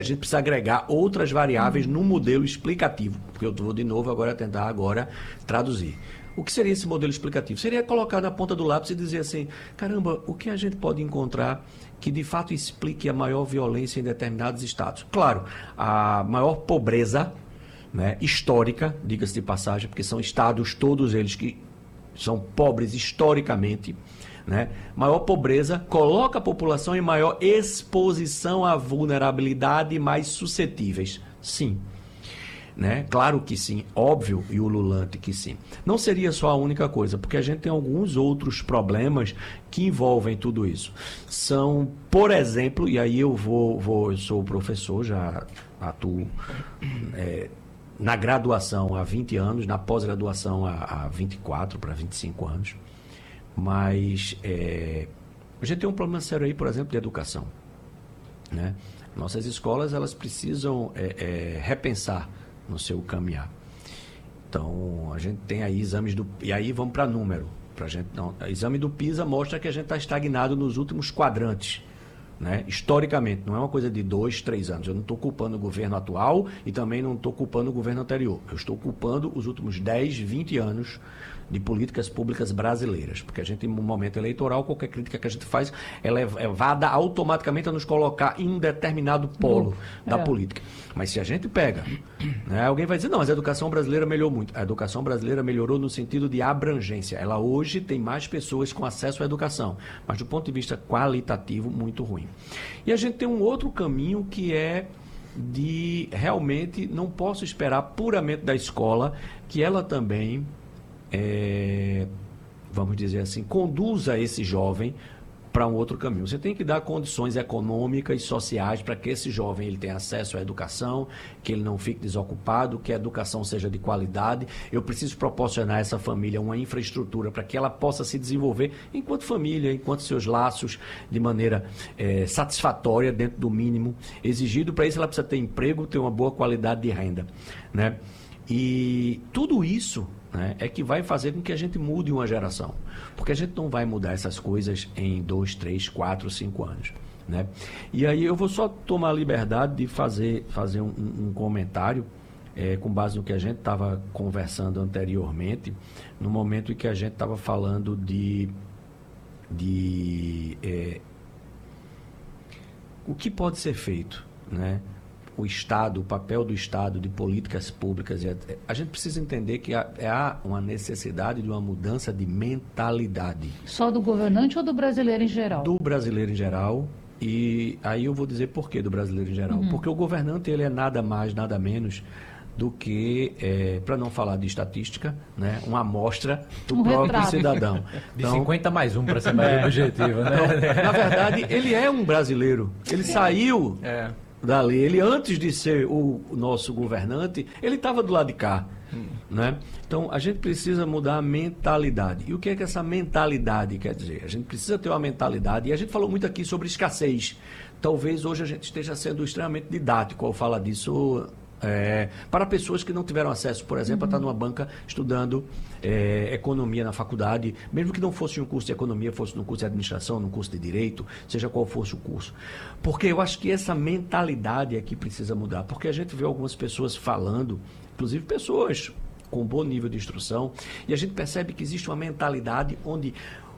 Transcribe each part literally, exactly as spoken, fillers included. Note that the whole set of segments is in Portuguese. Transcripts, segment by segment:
A gente precisa agregar outras variáveis no modelo explicativo, porque eu vou de novo agora tentar agora traduzir. O que seria esse modelo explicativo? Seria colocar na ponta do lápis e dizer assim, caramba, o que a gente pode encontrar que de fato explique a maior violência em determinados estados? Claro, a maior pobreza, né, histórica, diga-se de passagem, porque são estados todos eles que são pobres historicamente, né? Maior pobreza coloca a população em maior exposição à vulnerabilidade, mais suscetíveis. Sim. Né? Claro que sim, óbvio e ululante que sim. Não seria só a única coisa, porque a gente tem alguns outros problemas que envolvem tudo isso. São, por exemplo, e aí eu vou, vou eu sou professor, já atuo é, na graduação há vinte anos, na pós-graduação há, há vinte e quatro para vinte e cinco anos. Mas é, a gente tem um problema sério aí, por exemplo, de educação. Né? Nossas escolas elas precisam é, é, repensar no seu caminhar. Então, a gente tem aí exames do... E aí vamos para número. Pra gente, não, o exame do PISA mostra que a gente está estagnado nos últimos quadrantes. Né? Historicamente, não é uma coisa de dois, três anos. Eu não estou culpando o governo atual e também não estou culpando o governo anterior. Eu estou culpando os últimos dez, vinte anos de políticas públicas brasileiras. Porque a gente, em um momento eleitoral, qualquer crítica que a gente faz, ela é levada automaticamente a nos colocar em um determinado polo uh, da é. política. Mas se a gente pega, né, alguém vai dizer, não, mas a educação brasileira melhorou muito. A educação brasileira melhorou no sentido de abrangência. Ela hoje tem mais pessoas com acesso à educação, mas do ponto de vista qualitativo, muito ruim. E a gente tem um outro caminho que é de realmente não posso esperar puramente da escola que ela também, é, vamos dizer assim, conduza esse jovem para um outro caminho. Você tem que dar condições econômicas e sociais para que esse jovem ele tenha acesso à educação, que ele não fique desocupado, que a educação seja de qualidade. Eu preciso proporcionar a essa família uma infraestrutura para que ela possa se desenvolver enquanto família, enquanto seus laços, de maneira é, satisfatória, dentro do mínimo exigido. Para isso ela precisa ter emprego, ter uma boa qualidade de renda. Né? E tudo isso, né, é que vai fazer com que a gente mude uma geração. Porque a gente não vai mudar essas coisas em dois, três, quatro, cinco anos. Né? E aí eu vou só tomar a liberdade de fazer, fazer um, um comentário é, com base no que a gente estava conversando anteriormente, no momento em que a gente estava falando de, de é, o que pode ser feito, né? O Estado, o papel do Estado, de políticas públicas. A gente precisa entender que há uma necessidade de uma mudança de mentalidade. Só do governante ou do brasileiro em geral? Do brasileiro em geral. E aí eu vou dizer por que do brasileiro em geral. Uhum. Porque o governante ele é nada mais, nada menos do que, é, para não falar de estatística, né, uma amostra do um próprio retrato. Cidadão. De então, cinquenta mais um para ser mais é, objetivo. Né? Então, na verdade, ele é um brasileiro. Ele saiu... É. Dali. Ele, antes de ser o nosso governante, ele estava do lado de cá. Hum. Né? Então, a gente precisa mudar a mentalidade. E o que é que essa mentalidade quer dizer? A gente precisa ter uma mentalidade, e a gente falou muito aqui sobre escassez. Talvez hoje a gente esteja sendo extremamente didático ao falar disso... É, para pessoas que não tiveram acesso, por exemplo, uhum. a estar numa banca estudando é, economia na faculdade, mesmo que não fosse um curso de economia, fosse num curso de administração, num curso de direito, seja qual fosse o curso. Porque eu acho que essa mentalidade é que precisa mudar, porque a gente vê algumas pessoas falando, inclusive pessoas com bom nível de instrução, e a gente percebe que existe uma mentalidade onde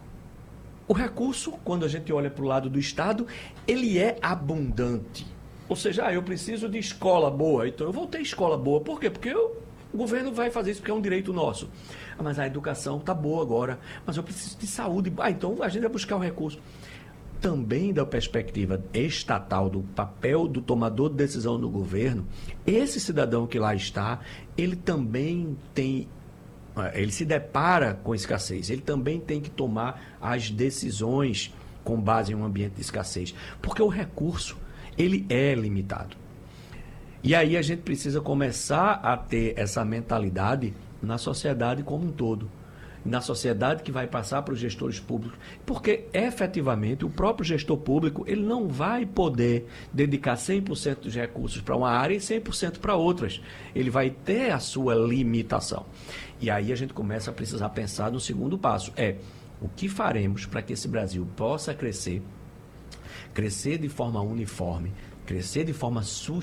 o recurso, quando a gente olha para o lado do Estado, ele é abundante. Ou seja, ah, eu preciso de escola boa, então eu vou ter escola boa. Por quê? Porque eu, o governo vai fazer isso, porque é um direito nosso. Ah, mas a educação está boa agora, mas eu preciso de saúde. Ah, então a gente vai buscar o recurso. Também da perspectiva estatal, do papel do tomador de decisão no governo, esse cidadão que lá está, ele também tem... Ele se depara com escassez, ele também tem que tomar as decisões com base em um ambiente de escassez. Porque o recurso... ele é limitado. E aí a gente precisa começar a ter essa mentalidade na sociedade como um todo. Na sociedade que vai passar para os gestores públicos. Porque, efetivamente, o próprio gestor público ele não vai poder dedicar cem por cento dos recursos para uma área e cem por cento para outras. Ele vai ter a sua limitação. E aí a gente começa a precisar pensar no segundo passo. É, o que faremos para que esse Brasil possa crescer crescer de forma uniforme, crescer de forma